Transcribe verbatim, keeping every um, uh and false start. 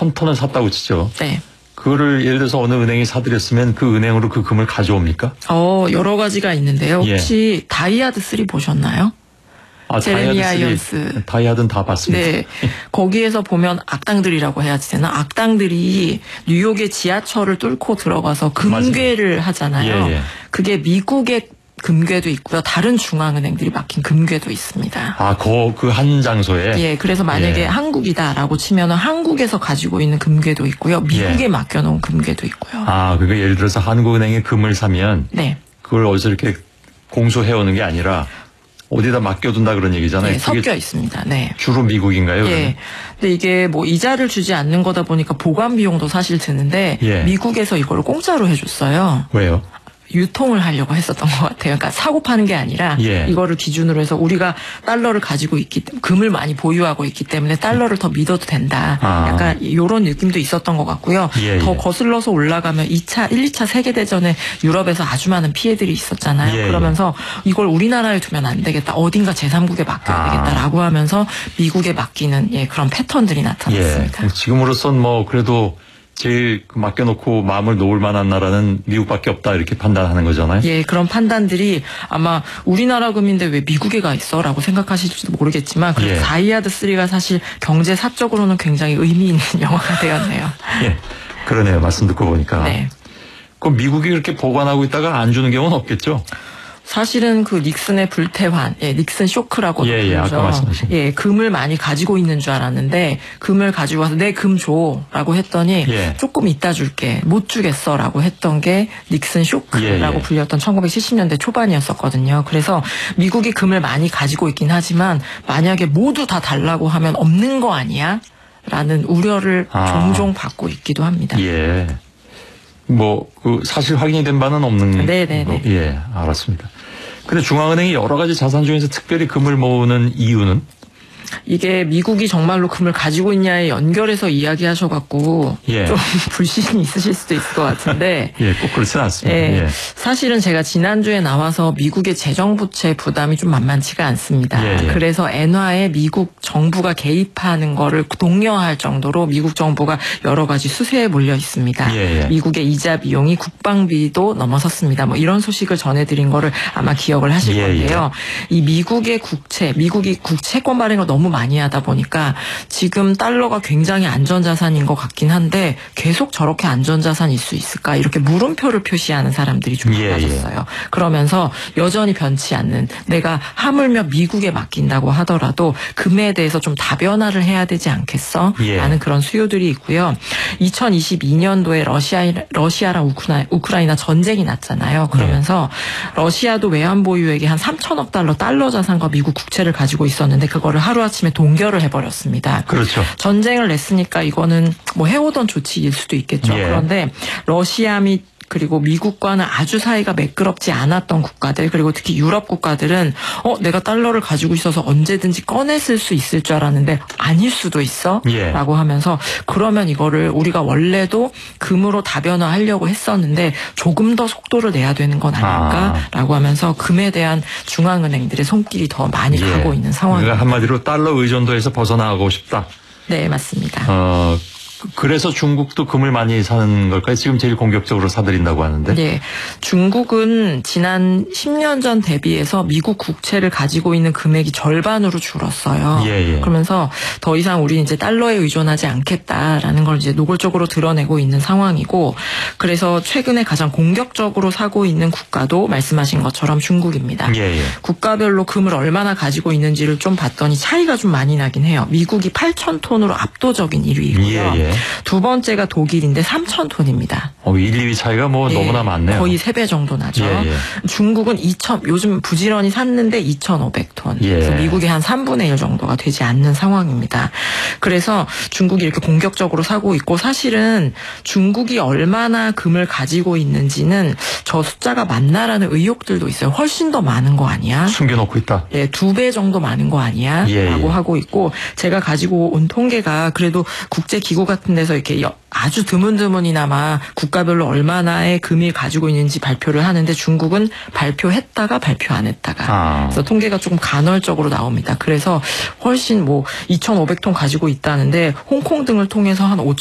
천 톤을 샀다고 치죠. 네. 그거를 예를 들어서 어느 은행이 사들였으면 그 은행으로 그 금을 가져옵니까? 어, 여러 가지가 있는데요. 혹시 예. 다이아드 쓰리 보셨나요? 아, 제레미 아이언스. 다이아드는 다 봤습니다. 네. 거기에서 보면 악당들이라고 해야지 되나? 악당들이 뉴욕의 지하철을 뚫고 들어가서 금괴를 맞아요. 하잖아요. 예, 예. 그게 미국의 금괴도 있고요. 다른 중앙은행들이 맡긴 금괴도 있습니다. 아, 그, 그 한 장소에? 예, 그래서 만약에 예. 한국이다라고 치면은 한국에서 가지고 있는 금괴도 있고요. 미국에 예. 맡겨놓은 금괴도 있고요. 아, 그러니까 예를 들어서 한국은행에 금을 사면. 네. 그걸 어디서 이렇게 공수해오는 게 아니라 어디다 맡겨둔다 그런 얘기잖아요. 예, 섞여 있습니다. 네. 주로 미국인가요? 예. 그러면? 근데 이게 뭐 이자를 주지 않는 거다 보니까 보관 비용도 사실 드는데 예. 미국에서 이걸 공짜로 해줬어요. 왜요? 유통을 하려고 했었던 것 같아요. 그러니까 사고 파는 게 아니라 예. 이거를 기준으로 해서 우리가 달러를 가지고 있기 때문에 금을 많이 보유하고 있기 때문에 달러를 더 믿어도 된다. 아. 약간 이런 느낌도 있었던 것 같고요. 예, 더 예. 거슬러서 올라가면 이 차, 일, 이 차 세계대전에 유럽에서 아주 많은 피해들이 있었잖아요. 예, 그러면서 이걸 우리나라에 두면 안 되겠다. 어딘가 제삼국에 맡겨야 아. 되겠다라고 하면서 미국에 맡기는 예, 그런 패턴들이 나타났습니다. 예. 지금으로선 뭐 그래도 제일 맡겨놓고 마음을 놓을 만한 나라는 미국밖에 없다 이렇게 판단하는 거잖아요. 예, 그런 판단들이 아마 우리나라 금인데 왜 미국에 가 있어? 라고 생각하실지도 모르겠지만 예. 다이아드 쓰리가 사실 경제 사적으로는 굉장히 의미 있는 영화가 되었네요. 예, 그러네요. 말씀 듣고 보니까. 네. 그럼 미국이 그렇게 보관하고 있다가 안 주는 경우는 없겠죠? 사실은 그 닉슨의 불태환, 예, 닉슨 쇼크라고 예, 예, 아까 말씀하신. 예, 금을 많이 가지고 있는 줄 알았는데 금을 가지고 와서 내 금 줘라고 했더니 예. 조금 이따 줄게, 못 주겠어라고 했던 게 닉슨 쇼크라고 예, 예. 불렸던 천구백칠십 년대 초반이었었거든요. 그래서 미국이 금을 많이 가지고 있긴 하지만 만약에 모두 다 달라고 하면 없는 거 아니야? 라는 우려를 아. 종종 받고 있기도 합니다. 예. 뭐, 그, 사실 확인이 된 바는 없는. 네네네. 거. 예, 알았습니다. 근데 중앙은행이 여러 가지 자산 중에서 특별히 금을 모으는 이유는? 이게 미국이 정말로 금을 가지고 있냐에 연결해서 이야기하셔갖고 예. 좀 불신이 있으실 수도 있을 것 같은데 예, 꼭 그렇지는 않습니다. 예, 예. 사실은 제가 지난주에 나와서 미국의 재정부채 부담이 좀 만만치가 않습니다. 예, 예. 그래서 엔화에 미국 정부가 개입하는 거를 독려할 정도로 미국 정부가 여러 가지 수세에 몰려 있습니다. 예, 예. 미국의 이자 비용이 국방비도 넘어섰습니다. 뭐 이런 소식을 전해드린 거를 아마 기억을 하실 예, 건데요. 예. 이 미국의 국채, 미국이 국채권 발행을 너무 많이 하다 보니까 지금 달러가 굉장히 안전자산인 것 같긴 한데 계속 저렇게 안전자산일 수 있을까 이렇게 물음표를 표시하는 사람들이 좀 많아졌어요. 예, 예. 그러면서 여전히 변치 않는 내가 하물며 미국에 맡긴다고 하더라도 금에 대해서 좀 다변화를 해야 되지 않겠어? 예. 라는 그런 수요들이 있고요. 이천이십이 년도에 러시아, 러시아랑 우크라이나, 우크라이나 전쟁이 났잖아요. 그러면서 예. 러시아도 외환 보유액이 한 삼천억 달러 달러 자산과 미국 국채를 가지고 있었는데 그거를 하루아침에 동결을 해버렸습니다. 그렇죠. 전쟁을 냈으니까 이거는 뭐 해오던 조치일 수도 있겠죠. 예. 그런데 러시아 및 그리고 미국과는 아주 사이가 매끄럽지 않았던 국가들 그리고 특히 유럽 국가들은 어 내가 달러를 가지고 있어서 언제든지 꺼내 쓸 수 있을 줄 알았는데 아닐 수도 있어 예. 라고 하면서 그러면 이거를 우리가 원래도 금으로 다변화하려고 했었는데 조금 더 속도를 내야 되는 건 아닐까라고 아. 하면서 금에 대한 중앙은행들의 손길이 더 많이 예. 가고 있는 상황입니다. 그러니까 한마디로 달러 의존도에서 벗어나고 싶다. 네, 맞습니다. 어. 그래서 중국도 금을 많이 사는 걸까요? 지금 제일 공격적으로 사들인다고 하는데. 네. 중국은 지난 십 년 전 대비해서 미국 국채를 가지고 있는 금액이 절반으로 줄었어요. 예, 예. 그러면서 더 이상 우리는 이제 달러에 의존하지 않겠다라는 걸 이제 노골적으로 드러내고 있는 상황이고 그래서 최근에 가장 공격적으로 사고 있는 국가도 말씀하신 것처럼 중국입니다. 예, 예. 국가별로 금을 얼마나 가지고 있는지를 좀 봤더니 차이가 좀 많이 나긴 해요. 미국이 팔천 톤으로 압도적인 일 위이고요. 예, 예. 두 번째가 독일인데 삼천 톤입니다. 어, 일, 이 위 차이가 뭐 예, 너무나 많네요. 거의 세 배 정도 나죠. 예, 예. 중국은 이천, 요즘 부지런히 샀는데 이천오백 톤. 예. 그래서 미국의 한 삼분의 일 정도가 되지 않는 상황입니다. 그래서 중국이 이렇게 공격적으로 사고 있고 사실은 중국이 얼마나 금을 가지고 있는지는 저 숫자가 맞나라는 의혹들도 있어요. 훨씬 더 많은 거 아니야? 숨겨놓고 있다. 예, 두 배 정도 많은 거 아니야? 예, 라고 예. 하고 있고 제가 가지고 온 통계가 그래도 국제기구 같은 데서 이렇게 아주 드문드문이나마 국가별로 얼마나의 금이 가지고 있는지 발표를 하는데 중국은 발표했다가 발표 안 했다가 아. 그래서 통계가 조금 간헐적으로 나옵니다. 그래서 훨씬 뭐 이천오백 톤 가지고 있다는데 홍콩 등을 통해서 한